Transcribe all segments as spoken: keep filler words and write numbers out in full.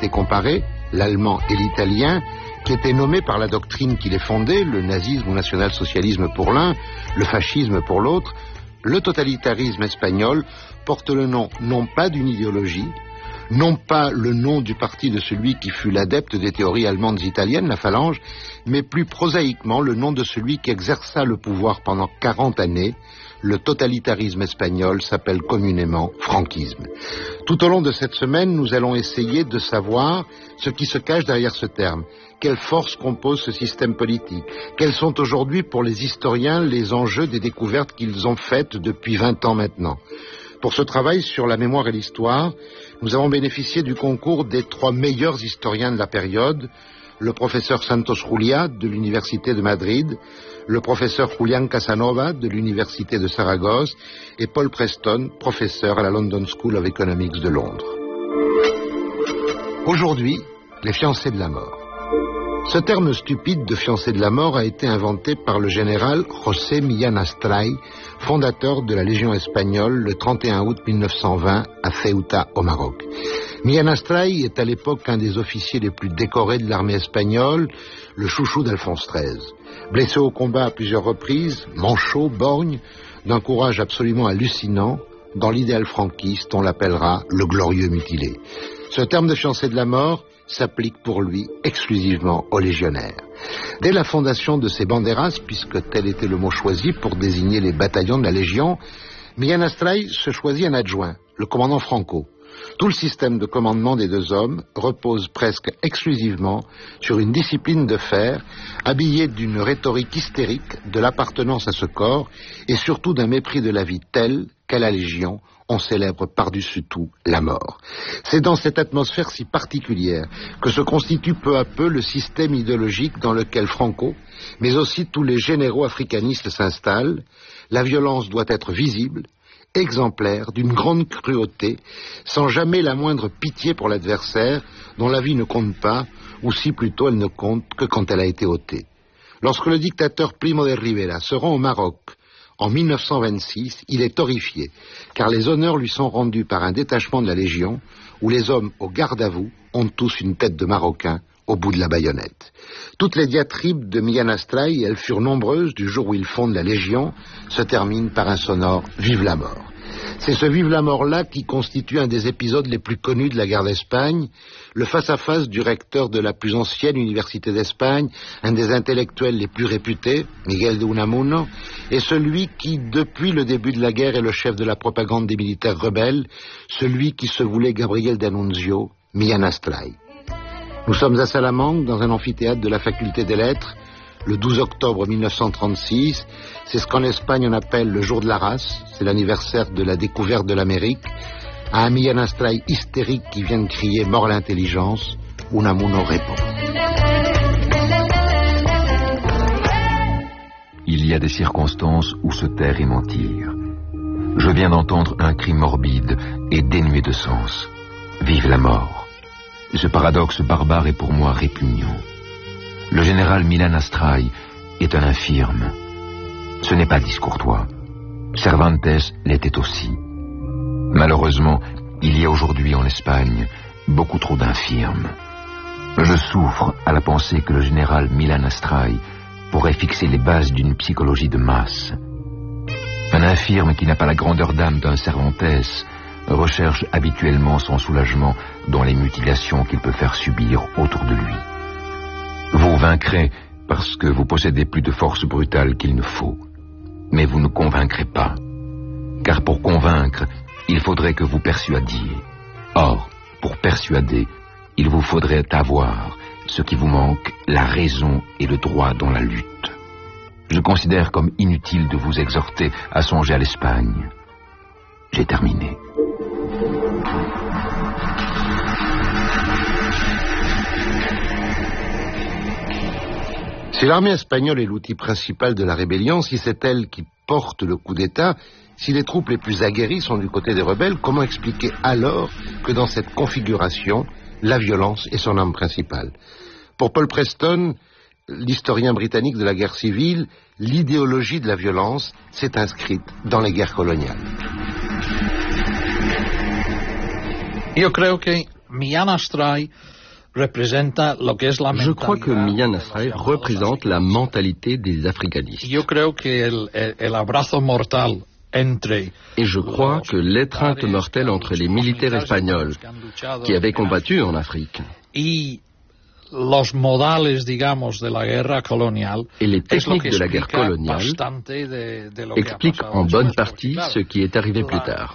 été comparés, l'allemand et l'italien, qui étaient nommés par la doctrine qui les fondait, le nazisme ou national-socialisme pour l'un, le fascisme pour l'autre. Le totalitarisme espagnol porte le nom non pas d'une idéologie, non pas le nom du parti de celui qui fut l'adepte des théories allemandes italiennes, la Phalange, mais plus prosaïquement le nom de celui qui exerça le pouvoir pendant quarante années. Le totalitarisme espagnol s'appelle communément franquisme. Tout au long de cette semaine, nous allons essayer de savoir ce qui se cache derrière ce terme. Quelle force compose ce système politique? Quels sont aujourd'hui pour les historiens les enjeux des découvertes qu'ils ont faites depuis vingt ans maintenant? Pour ce travail sur la mémoire et l'histoire, nous avons bénéficié du concours des trois meilleurs historiens de la période, le professeur Santos Julia de l'Université de Madrid, le professeur Julián Casanova de l'Université de Saragosse et Paul Preston, professeur à la London School of Economics de Londres. Aujourd'hui, les fiancés de la mort. Ce terme stupide de fiancés de la mort a été inventé par le général José Millán Astray, fondateur de la Légion espagnole le trente et un août mille neuf cent vingt à Ceuta au Maroc. Millán Astray est à l'époque un des officiers les plus décorés de l'armée espagnole, le chouchou d'Alphonse treize. Blessé au combat à plusieurs reprises, manchot, borgne, d'un courage absolument hallucinant, dans l'idéal franquiste, on l'appellera le glorieux mutilé. Ce terme de fiancé de la mort s'applique pour lui exclusivement aux légionnaires. Dès la fondation de ces banderas, puisque tel était le mot choisi pour désigner les bataillons de la Légion, Millán Astray se choisit un adjoint, le commandant Franco. Tout le système de commandement des deux hommes repose presque exclusivement sur une discipline de fer, habillée d'une rhétorique hystérique de l'appartenance à ce corps et surtout d'un mépris de la vie tel qu'à la Légion, on célèbre par-dessus tout la mort. C'est dans cette atmosphère si particulière que se constitue peu à peu le système idéologique dans lequel Franco, mais aussi tous les généraux africanistes s'installent. La violence doit être visible, exemplaire, d'une grande cruauté, sans jamais la moindre pitié pour l'adversaire, dont la vie ne compte pas, ou si plutôt elle ne compte que quand elle a été ôtée. Lorsque le dictateur Primo de Rivera se rend au Maroc en mille neuf cent vingt-six, il est horrifié, car les honneurs lui sont rendus par un détachement de la Légion, où les hommes au garde à vous ont tous une tête de Marocain au bout de la baïonnette. Toutes les diatribes de Millán Astray, et elles furent nombreuses du jour où il fonde la Légion, se terminent par un sonore « Vive la mort ». C'est ce vive la mort-là qui constitue un des épisodes les plus connus de la guerre d'Espagne, le face-à-face du recteur de la plus ancienne université d'Espagne, un des intellectuels les plus réputés, Miguel de Unamuno, et celui qui, depuis le début de la guerre, est le chef de la propagande des militaires rebelles, celui qui se voulait Gabriel d'Annunzio, Millán Astray. Nous sommes à Salamanque, dans un amphithéâtre de la faculté des lettres, le douze octobre mille neuf cent trente-six, c'est ce qu'en Espagne on appelle le jour de la race, c'est l'anniversaire de la découverte de l'Amérique, à un Millán Astray hystérique qui vient de crier « Mort l'intelligence », Unamuno répond. Il y a des circonstances où se taire et mentir. Je viens d'entendre un cri morbide et dénué de sens. Vive la mort. Ce paradoxe barbare est pour moi répugnant. Le général Millán Astray est un infirme. Ce n'est pas discourtois. Cervantes l'était aussi. Malheureusement, il y a aujourd'hui en Espagne beaucoup trop d'infirmes. Je souffre à la pensée que le général Millán Astray pourrait fixer les bases d'une psychologie de masse. Un infirme qui n'a pas la grandeur d'âme d'un Cervantes recherche habituellement son soulagement dans les mutilations qu'il peut faire subir autour de lui. Vous vaincrez parce que vous possédez plus de force brutale qu'il ne faut. Mais vous ne convaincrez pas. Car pour convaincre, il faudrait que vous persuadiez. Or, pour persuader, il vous faudrait avoir ce qui vous manque, la raison et le droit dans la lutte. Je considère comme inutile de vous exhorter à songer à l'Espagne. J'ai terminé. Si l'armée espagnole est l'outil principal de la rébellion, si c'est elle qui porte le coup d'État, si les troupes les plus aguerries sont du côté des rebelles, comment expliquer alors que dans cette configuration, la violence est son arme principale? Pour Paul Preston, l'historien britannique de la guerre civile, l'idéologie de la violence s'est inscrite dans les guerres coloniales. Io credo che Je crois que Millán Astray représente la mentalité des africanistes. Et je crois que l'étreinte mortelle entre les militaires espagnols qui avaient combattu en Afrique et les techniques de la guerre coloniale expliquent en bonne partie ce qui est arrivé plus tard.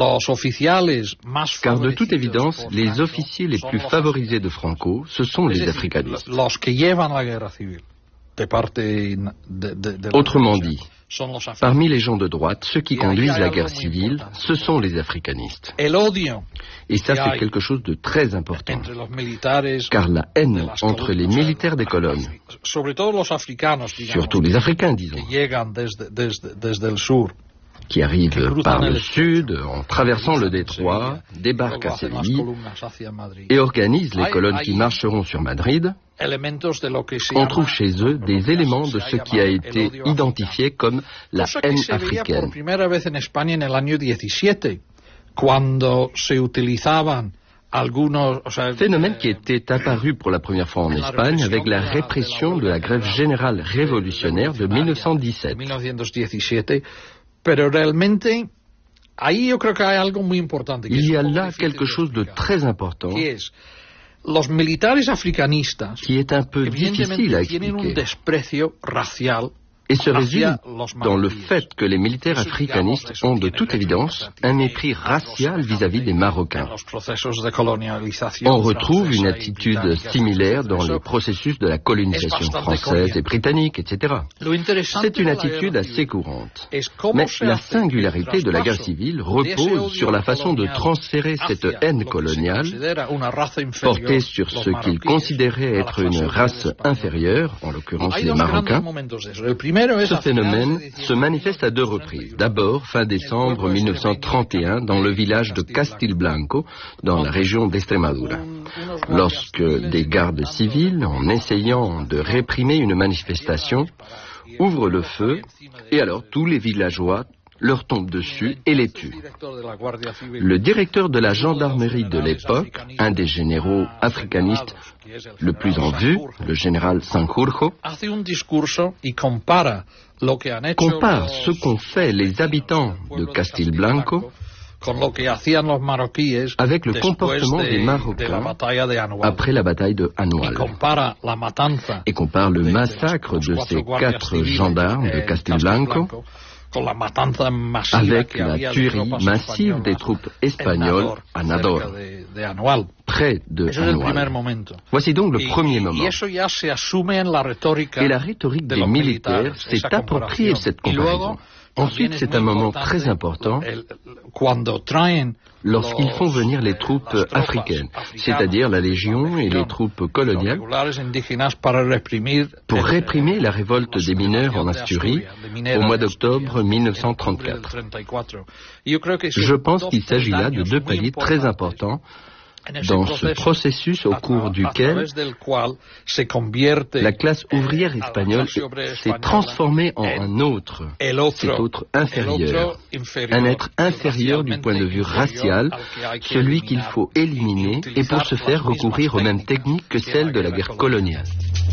Car de toute évidence, les officiers les plus favorisés de Franco, ce sont les africanistes. Autrement dit, parmi les gens de droite, ceux qui conduisent la guerre civile, ce sont les africanistes. Et ça, c'est quelque chose de très important. Car la haine entre les militaires des colonnes, surtout les Africains, disons, qui arrivent par le sud, en traversant le détroit, débarquent à Séville et organisent les colonnes qui marcheront sur Madrid, on trouve chez eux des éléments de ce qui a été identifié comme la haine africaine. Phénomène qui était apparu pour la première fois en Espagne avec la répression de la grève générale révolutionnaire de mille neuf cent dix-sept. Il y a là quelque chose de très important qui est un peu difficile à expliquer et se résume dans le fait que les militaires africanistes ont de toute évidence un mépris racial vis-à-vis des Marocains. On retrouve une attitude similaire dans les processus de la colonisation française et britannique, et cetera. C'est une attitude assez courante. Mais la singularité de la guerre civile repose sur la façon de transférer cette haine coloniale portée sur ce qu'ils considéraient être une race inférieure, en l'occurrence les Marocains. Ce phénomène se manifeste à deux reprises. D'abord, fin décembre mille neuf cent trente et un, dans le village de Castilblanco, dans la région d'Extremadura, lorsque des gardes civils, en essayant de réprimer une manifestation, ouvrent le feu, et alors tous les villageois leur tombent dessus et les tuent. Le directeur de la gendarmerie de l'époque, un des généraux africanistes le plus en vue, le général Sanjurjo, compare ce qu'ont fait les habitants de Castilblanco avec le comportement des Marocains après la bataille de Anual, et compare le massacre de ces quatre gendarmes de Castilblanco avec la tuerie massive des troupes espagnoles à Nador, près de Anual. Voici donc le premier moment. Et la rhétorique des militaires s'est appropriée cette comparaison. Ensuite, c'est un moment très important lorsqu'ils font venir les troupes africaines, c'est-à-dire la Légion et les troupes coloniales, pour réprimer la révolte des mineurs en Asturie au mois d'octobre mille neuf cent trente-quatre. Je pense qu'il s'agit là de deux paliers très importants dans ce processus au cours duquel la classe ouvrière espagnole s'est transformée en un autre, cet autre inférieur, un être inférieur du point de vue racial, celui qu'il faut éliminer et pour ce faire recourir aux mêmes techniques que celles de la guerre coloniale.